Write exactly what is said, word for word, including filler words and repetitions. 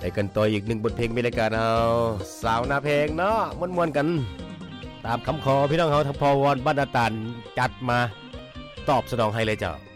ไปกันต่ออีกหนึ่งบทเพลงมีรายการเอาสาวนาเพลงเนาะม่วนๆกันตามคำขอพี่น้องเฮาทัพพอวอนบ้านอาตานจัดมาตอบสนองให้เลยเจ้า